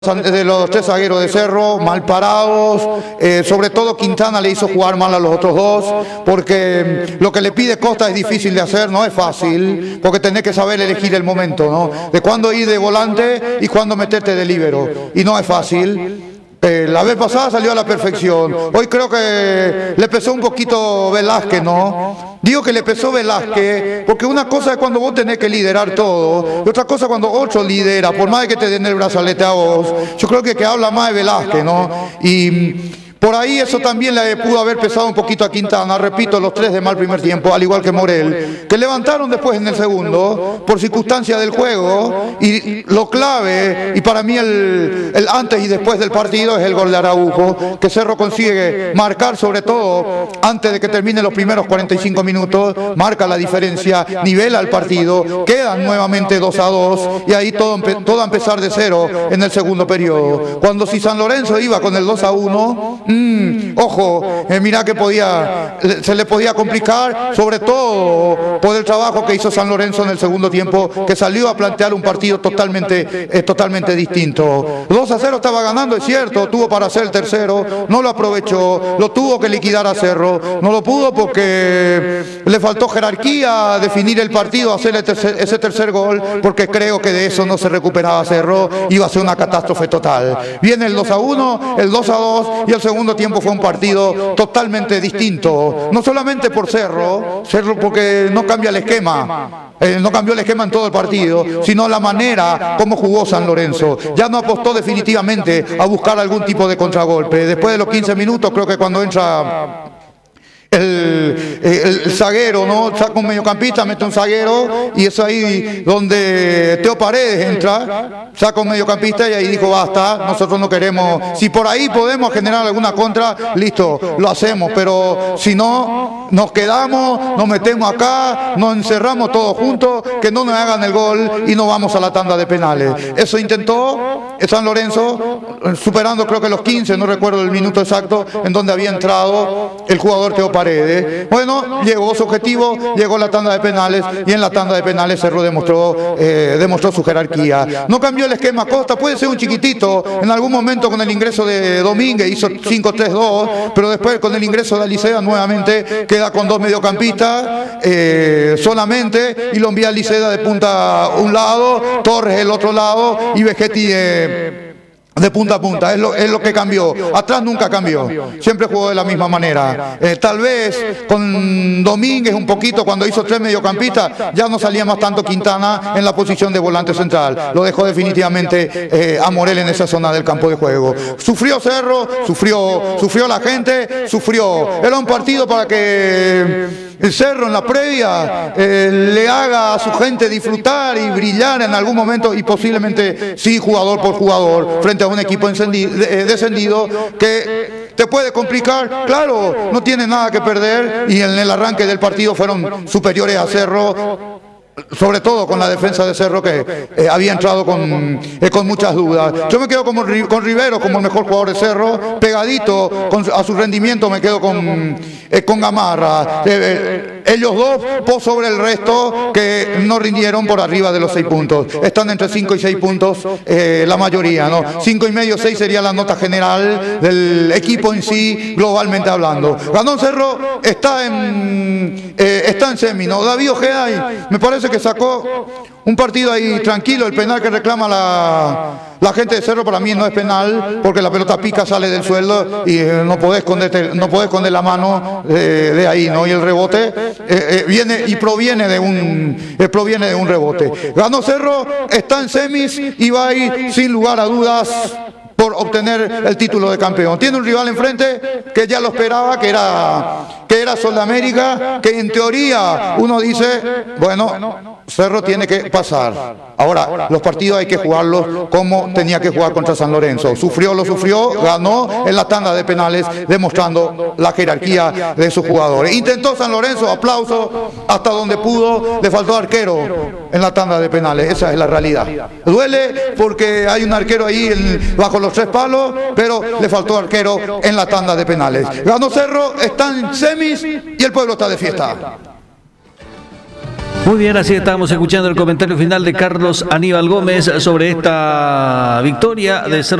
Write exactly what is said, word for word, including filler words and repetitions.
de los tres zagueros de Cerro, mal parados, eh, sobre todo Quintana le hizo jugar mal a los otros dos, porque lo que le pide Costa es difícil de hacer, no es fácil, porque tenés que saber elegir el momento, ¿no? De cuándo ir de volante y cuándo meterte de líbero, y no es fácil. Eh, la vez pasada salió a la perfección, hoy creo que le pesó un poquito Velázquez, ¿no? Digo que le pesó Velázquez, porque una cosa es cuando vos tenés que liderar todo, y otra cosa cuando otro lidera, por más de que te den el brazalete a vos. Yo creo que que habla más de Velázquez, ¿no? Y por ahí eso también le pudo haber pesado un poquito a Quintana, repito, los tres de mal primer tiempo, al igual que Morel, que levantaron después en el segundo, por circunstancia del juego, y lo clave, y para mí el, el antes y después del partido es el gol de Araujo, que Cerro consigue marcar sobre todo antes de que terminen los primeros cuarenta y cinco minutos, marca la diferencia, nivela el partido, quedan nuevamente dos a dos, y ahí todo, todo a empezar de cero en el segundo periodo. Cuando si San Lorenzo iba con el dos a uno, Mm, ojo, eh, mirá que podía, se le podía complicar, sobre todo por el trabajo que hizo San Lorenzo en el segundo tiempo, que salió a plantear un partido totalmente, eh, totalmente distinto. dos a cero estaba ganando, es cierto, tuvo para hacer el tercero, no lo aprovechó, lo tuvo que liquidar a Cerro, no lo pudo porque le faltó jerarquía, definir el partido, hacer el tercer, ese tercer gol, porque creo que de eso no se recuperaba Cerro, iba a ser una catástrofe total. Viene el dos a uno, el dos a dos y el segundo segundo tiempo fue un partido totalmente distinto, no solamente por Cerro, Cerro porque no cambia el esquema, eh, no cambió el esquema en todo el partido, sino la manera como jugó San Lorenzo. Ya no apostó definitivamente a buscar algún tipo de contragolpe. Después de los quince minutos, creo que cuando entra El, el, el zaguero, ¿no? Saca un mediocampista, mete un zaguero, y es ahí donde Teo Paredes entra, saca un mediocampista y ahí dijo basta, nosotros no queremos, si por ahí podemos generar alguna contra, listo, lo hacemos, pero si no, nos quedamos, nos metemos acá, nos encerramos todos juntos, que no nos hagan el gol y nos vamos a la tanda de penales. Eso intentó San Lorenzo, superando creo que los quince, no recuerdo el minuto exacto, en donde había entrado el jugador Teo Paredes. Paredes. Bueno, llegó su objetivo, llegó la tanda de penales y en la tanda de penales Cerro demostró, eh, demostró su jerarquía. No cambió el esquema Costa, puede ser un chiquitito, en algún momento con el ingreso de Domínguez hizo cinco tres dos, pero después con el ingreso de Alicea nuevamente queda con dos mediocampistas eh, solamente, y lo envía a Liceda de punta a un lado, Torres el otro lado y Vegetti de... de punta a punta, es lo, es lo que cambió. Atrás nunca cambió, siempre jugó de la misma manera. Eh, tal vez con Domínguez un poquito, cuando hizo tres mediocampistas, ya no salía más tanto Quintana en la posición de volante central. Lo dejó definitivamente eh, a Morel en esa zona del campo de juego. Sufrió Cerro, sufrió, sufrió la gente, sufrió. Era un partido para que el Cerro en la previa eh, le haga a su gente disfrutar y brillar en algún momento, y posiblemente sí, jugador por jugador, frente a un equipo encendido, eh, descendido que te puede complicar. Claro, no tiene nada que perder, y en el arranque del partido fueron superiores a Cerro, sobre todo con la defensa de Cerro, que eh, había entrado con, eh, con muchas dudas. Yo me quedo como, con Rivero como el mejor jugador de Cerro, pegadito con, a su rendimiento me quedo con, eh, con Gamarra. Eh, eh, ellos dos por sobre el resto, que no rindieron por arriba de los seis puntos. Están entre cinco y seis puntos eh, la mayoría, ¿no? cinco y medio, seis sería la nota general del equipo en sí, globalmente hablando. Ganó Cerro, está en, eh, está en semi, ¿no? David Ojeda, me parece que sacó un partido ahí tranquilo. El penal que reclama la, la gente de Cerro para mí no es penal, porque la pelota pica, sale del suelo y eh, no podés esconderte, no podés esconder la mano de, de ahí, ¿no? Y el rebote eh, eh, viene y proviene de un eh, proviene de un rebote. Ganó Cerro, está en semis y va a ir sin lugar a dudas por obtener el título de campeón. Tiene un rival enfrente que ya lo esperaba, que era, que era Sol de América, que en teoría uno dice, bueno, Cerro tiene que pasar. Ahora, los partidos hay que jugarlos como tenía que jugar contra San Lorenzo. Sufrió, lo sufrió, ganó en la tanda de penales, demostrando la jerarquía de sus jugadores. Intentó San Lorenzo, aplauso, hasta donde pudo, le faltó arquero en la tanda de penales, esa es la realidad. Duele porque hay un arquero ahí en, bajo los tres palos, pero le faltó arquero en la tanda de penales. Ganó Cerro, está en semis y el pueblo está de fiesta. Muy bien, así estábamos escuchando el comentario final de Carlos Aníbal Gómez sobre esta victoria de Cerro